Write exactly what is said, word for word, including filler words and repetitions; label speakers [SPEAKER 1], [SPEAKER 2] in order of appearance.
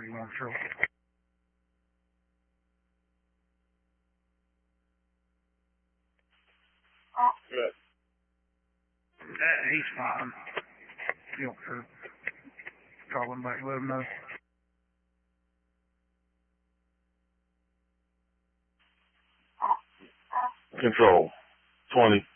[SPEAKER 1] you want to show.
[SPEAKER 2] Good.
[SPEAKER 1] Uh, he's fine. You don't care. Call him back, let him know.
[SPEAKER 2] Control. twenty.